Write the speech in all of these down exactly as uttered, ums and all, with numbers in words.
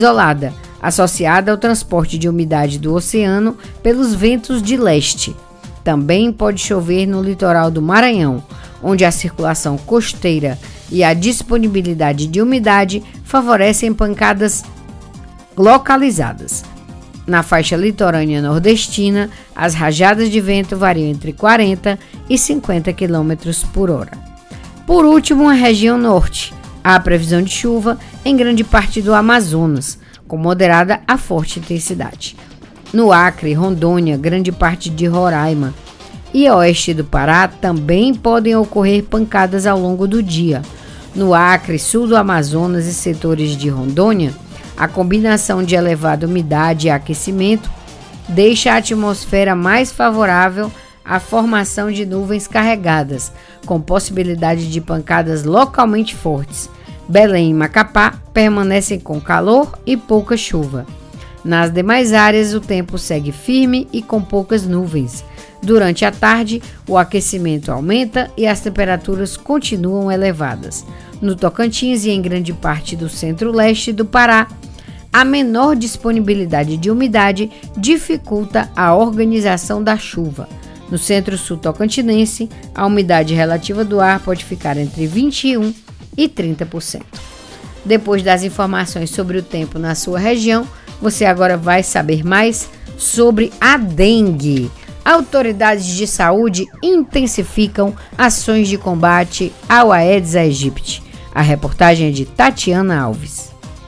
isolada, associada ao transporte de umidade do oceano pelos ventos de leste. Também pode chover no litoral do Maranhão, onde a circulação costeira e a disponibilidade de umidade favorecem pancadas localizadas. Na faixa litorânea nordestina, as rajadas de vento variam entre quarenta e cinquenta quilômetros por hora. Por último, a região norte. Há previsão de chuva em grande parte do Amazonas, com moderada a forte intensidade. No Acre, Rondônia, grande parte de Roraima e oeste do Pará também podem ocorrer pancadas ao longo do dia. No Acre, sul do Amazonas e setores de Rondônia, a combinação de elevada umidade e aquecimento deixa a atmosfera mais favorável à formação de nuvens carregadas, com possibilidade de pancadas localmente fortes. Belém e Macapá permanecem com calor e pouca chuva. Nas demais áreas, o tempo segue firme e com poucas nuvens. Durante a tarde, o aquecimento aumenta e as temperaturas continuam elevadas. No Tocantins e em grande parte do centro-leste do Pará, a menor disponibilidade de umidade dificulta a organização da chuva. No centro-sul tocantinense, a umidade relativa do ar pode ficar entre vinte e um por cento e trinta por cento. Depois das informações sobre o tempo na sua região, você agora vai saber mais sobre a dengue. Autoridades de saúde intensificam ações de combate ao Aedes aegypti. A reportagem é de Tatiana Alves.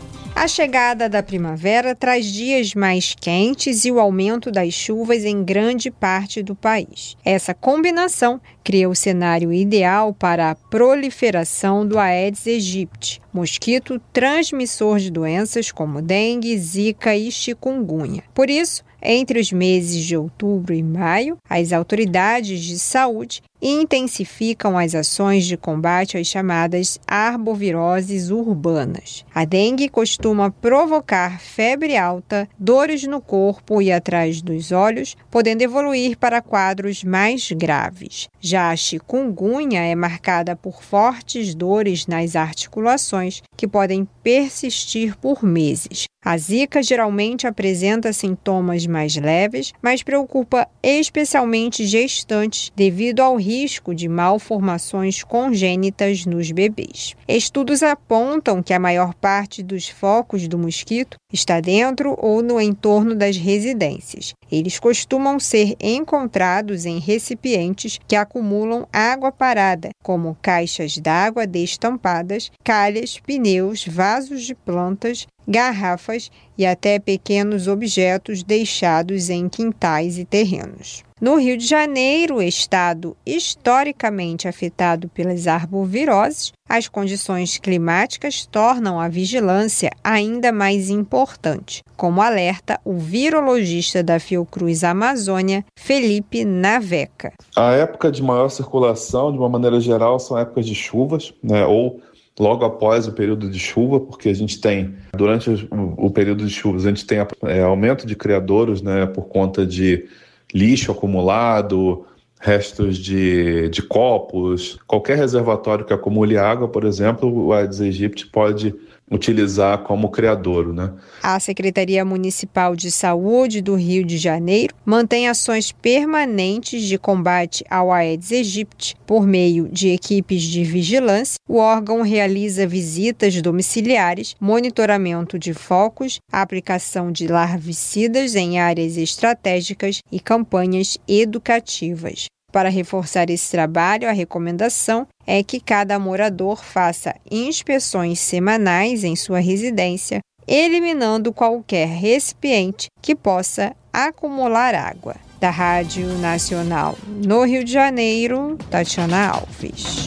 A chegada da primavera traz dias mais quentes e o aumento das chuvas em grande parte do país. Essa combinação cria o cenário ideal para a proliferação do Aedes aegypti, mosquito transmissor de doenças como dengue, zika e chikungunya. Por isso, entre os meses de outubro e maio, as autoridades de saúde intensificam as ações de combate às chamadas arboviroses urbanas. A dengue costuma provocar febre alta, dores no corpo e atrás dos olhos, podendo evoluir para quadros mais graves. Já a chikungunya é marcada por fortes dores nas articulações, que podem persistir por meses. A zika geralmente apresenta sintomas mais leves, mas preocupa especialmente gestantes devido ao risco de malformações congênitas nos bebês. Estudos apontam que a maior parte dos focos do mosquito está dentro ou no entorno das residências. Eles costumam ser encontrados em recipientes que acumulam água parada, como caixas d'água destampadas, calhas, pneus, vasos de plantas, garrafas e até pequenos objetos deixados em quintais e terrenos. No Rio de Janeiro, estado historicamente afetado pelas arboviroses, as condições climáticas tornam a vigilância ainda mais importante, como alerta o virologista da Fiocruz Amazônia, Felipe Naveca. A época de maior circulação, de uma maneira geral, são épocas de chuvas, né, ou logo após o período de chuva, porque a gente tem, durante o, o período de chuvas, a gente tem é, aumento de criadouros, né, por conta de lixo acumulado, restos de, de copos, qualquer reservatório que acumule água, por exemplo, o Aedes aegypti pode utilizar como criadouro, né? A Secretaria Municipal de Saúde do Rio de Janeiro mantém ações permanentes de combate ao Aedes aegypti. Por meio de equipes de vigilância, o órgão realiza visitas domiciliares, monitoramento de focos, aplicação de larvicidas em áreas estratégicas e campanhas educativas. Para reforçar esse trabalho, a recomendação é que cada morador faça inspeções semanais em sua residência, eliminando qualquer recipiente que possa acumular água. Da Rádio Nacional no Rio de Janeiro, Tatiana Alves.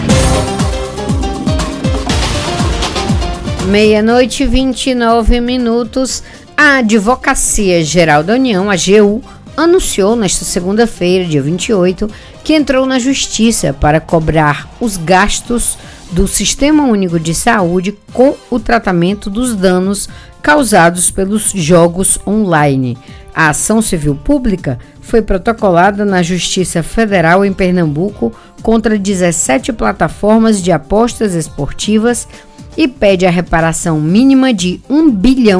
Meia-noite e vinte e nove minutos. A Advocacia Geral da União, a AGU, anunciou nesta segunda-feira, dia vinte e oito, que entrou na Justiça para cobrar os gastos do Sistema Único de Saúde com o tratamento dos danos causados pelos jogos online. A ação civil pública foi protocolada na Justiça Federal em Pernambuco contra dezessete plataformas de apostas esportivas e pede a reparação mínima de um bilhão